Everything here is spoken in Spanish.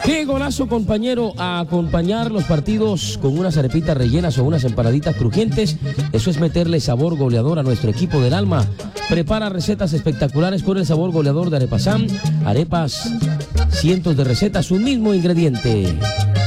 Qué golazo, compañero, a acompañar los partidos con unas arepitas rellenas o unas empanaditas crujientes. Eso es meterle sabor goleador a nuestro equipo del alma. Prepara recetas espectaculares con el sabor goleador de Arepasam. Arepas, cientos de recetas, un mismo ingrediente.